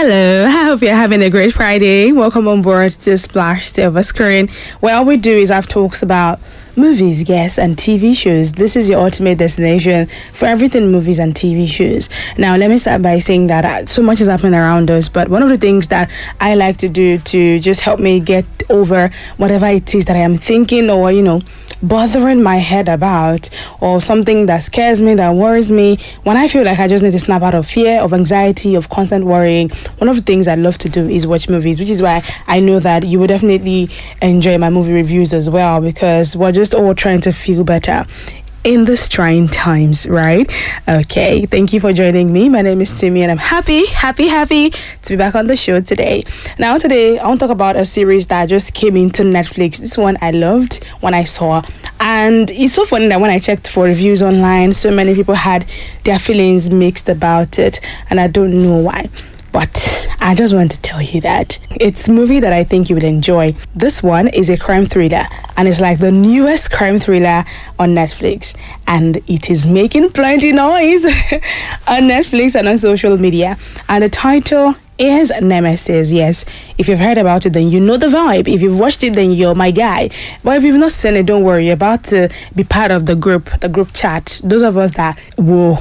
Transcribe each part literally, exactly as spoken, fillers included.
Hello, I hope you're having a great Friday. Welcome on board to Splash Silver Screen, where all we do is have talks about movies, yes, and T V shows. This is your ultimate destination for everything movies and T V shows. Now, let me start by saying that uh, so much is happening around us, but one of the things that I like to do to just help me get over whatever it is that I am thinking or, you know, bothering my head about, or something that scares me, that worries me, when I feel like I just need to snap out of fear, of anxiety, of constant worrying, one of the things I love to do is watch movies, which is why I know that you will definitely enjoy my movie reviews as well, because we're just all trying to feel better in these trying times, right? Okay, thank you for joining me. My name is Timmy and I'm happy, happy, happy to be back on the show today. Now today, I want to talk about a series that just came into Netflix. This one I loved when I saw, and it's so funny that when I checked for reviews online, so many people had their feelings mixed about it, and I don't know why. But I just want to tell you that it's a movie that I think you would enjoy. This one is a crime thriller, and it's like the newest crime thriller on Netflix, and it is making plenty noise on Netflix and on social media. And the title is Nemesis. Yes, if you've heard about it, then you know the vibe. If you've watched it, then you're my guy. But if you've not seen it, don't worry. You're about to be part of the group, the group chat. Those of us that will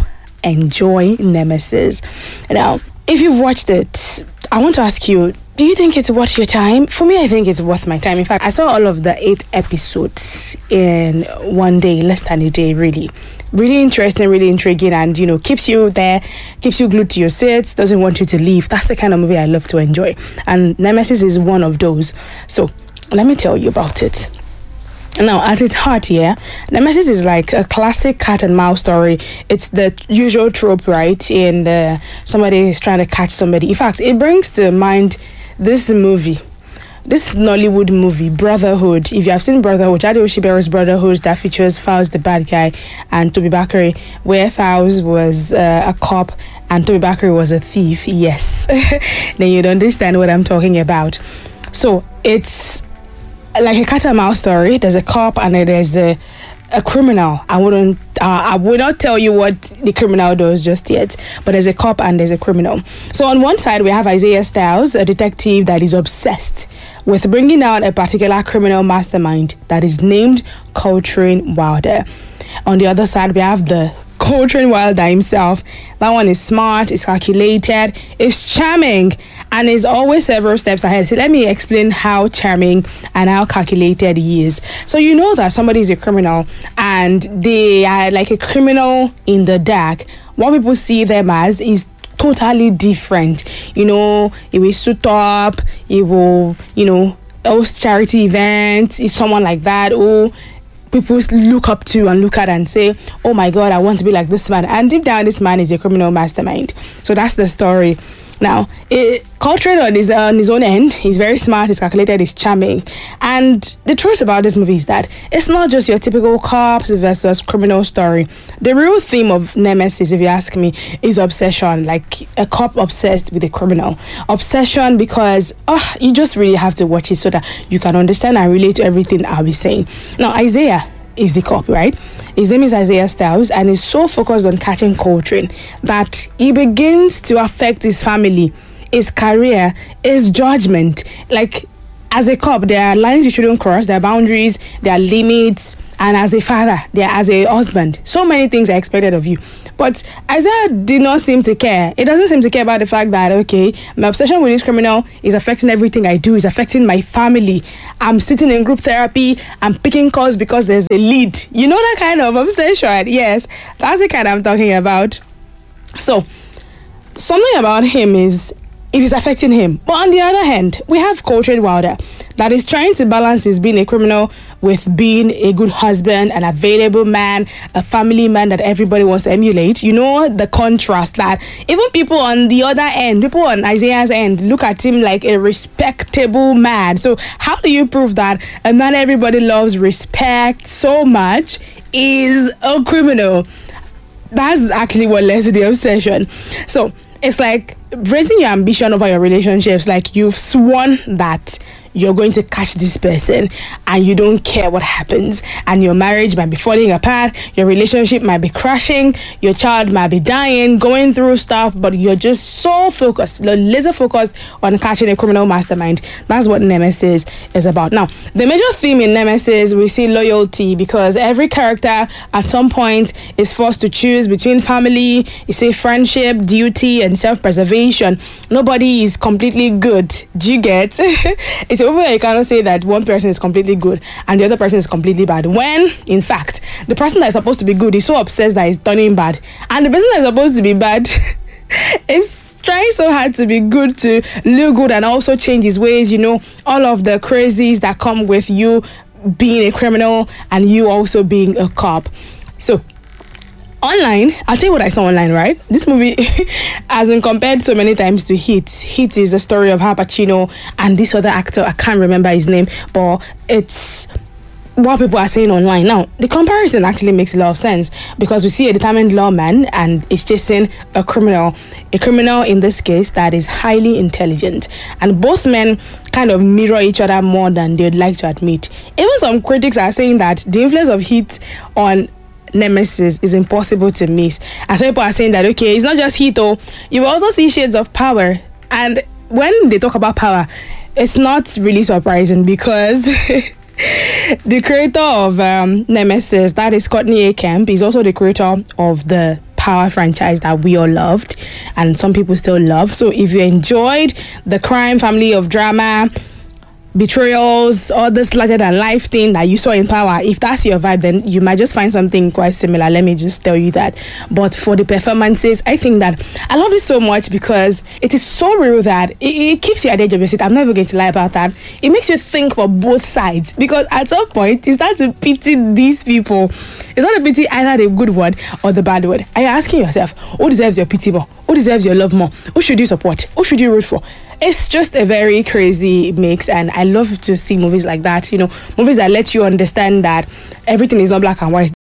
enjoy Nemesis. Now, if you've watched it, I want to ask you, do you think it's worth your time? For me, I think it's worth my time. In fact, I saw all of the eight episodes in one day, less than a day, really. Really interesting, really intriguing, and, you know, keeps you there, keeps you glued to your seats, doesn't want you to leave. That's the kind of movie I love to enjoy. And Nemesis is one of those. So, let me tell you about it. Now, at its heart, yeah, Nemesis is like a classic cat and mouse story. It's the usual trope, right? And uh, somebody is trying to catch somebody. In fact, it brings to mind this movie, this Nollywood movie, Brotherhood. If you have seen Brotherhood, Jade Oshibero's Brotherhood, that features Fowles the bad guy and Toby Bakary, where Fowles was uh, a cop and Toby Bakary was a thief. Yes, then you'd understand what I'm talking about. So it's like a cat and mouse story. There's a cop and there's a, a criminal. I wouldn't, uh, I will not tell you what the criminal does just yet, but there's a cop and there's a criminal. So on one side, we have Isaiah Styles, a detective that is obsessed with bringing down a particular criminal mastermind that is named Coltrane Wilder. On the other side, we have the Coltrane Wilder himself. That one is smart, is calculated, is charming, and is always several steps ahead. So let me explain how charming and how calculated he is. So you know that somebody is a criminal and they are like a criminal in the dark. What people see them as is totally different. You know, he will suit up, he will, you know, host charity events, is someone like that. Oh, people look up to and look at and say, oh my God, I want to be like this man. And deep down, this man is a criminal mastermind. So that's the story. Now, it, Coltrane on his, on his own end, he's very smart, he's calculated, he's charming. And the truth about this movie is that it's not just your typical cops versus criminal story. The real theme of Nemesis, if you ask me, is obsession, like a cop obsessed with a criminal. Obsession because oh, you just really have to watch it so that you can understand and relate to everything I'll be saying. Now, Isaiah is the cop, right? His name is Isaiah Styles, and he's so focused on catching Coltrane that he begins to affect his family, his career, his judgment. Like, as a cop, there are lines you shouldn't cross, there are boundaries, there are limits, and as a father, there as a husband, so many things are expected of you. But Isaiah did not seem to care. It doesn't seem to care about the fact that, okay, my obsession with this criminal is affecting everything I do, is affecting my family. I'm sitting in group therapy, I'm picking calls because there's a lead. You know that kind of obsession? Yes, that's the kind I'm talking about. So, something about him is, it is affecting him. But on the other hand, we have Coltrane Wilder that is trying to balance his being a criminal with being a good husband, an available man, a family man that everybody wants to emulate. You know, the contrast that even people on the other end, people on Isaiah's end, look at him like a respectable man. So how do you prove that a man everybody loves, respect so much, is a criminal? That's actually what led to the obsession. So it's like raising your ambition over your relationships. Like, you've sworn that you're going to catch this person and you don't care what happens, and your marriage might be falling apart, your relationship might be crashing, your child might be dying, going through stuff, but you're just so focused, laser focused on catching a criminal mastermind. That's what Nemesis is about. Now, the major theme in Nemesis, we see loyalty, because every character at some point is forced to choose between family, you say friendship, duty, and self-preservation. Nobody is completely good. Do you get? It's over. You cannot say that one person is completely good and the other person is completely bad, when in fact the person that is supposed to be good is so obsessed that he's turning bad, and the person that is supposed to be bad is trying so hard to be good, to look good, and also change his ways. You know, all of the crazies that come with you being a criminal and you also being a cop. So online, I'll tell you what I saw online, right? This movie has been compared so many times to Heat. Heat is a story of Al Pacino and this other actor, I can't remember his name, but it's what people are saying online. Now, the comparison actually makes a lot of sense, because we see a determined lawman and is chasing a criminal, a criminal in this case that is highly intelligent. And both men kind of mirror each other more than they'd like to admit. Even some critics are saying that the influence of Heat on Nemesis is impossible to miss. And some people are saying that, okay, it's not just Heat, though. You will also see shades of Power. And when they talk about Power, it's not really surprising, because the creator of um, Nemesis, that is Courtney A. Kemp, is also the creator of the Power franchise that we all loved and some people still love. So if you enjoyed the crime family of drama, betrayals, all this larger than life thing that you saw in Power, if that's your vibe, then you might just find something quite similar. Let me just tell you that. But for the performances, I think that I love it so much because it is so real that it, it keeps you at the edge of your seat. I'm never going to lie about that. It makes you think for both sides, because at some point you start to pity these people. It's not a pity either the good word or the bad word. Are you asking yourself, who deserves your pity more? Who deserves your love more? Who should you support? Who should you root for? It's just a very crazy mix, and I love to see movies like that, you know, movies that let you understand that everything is not black and white.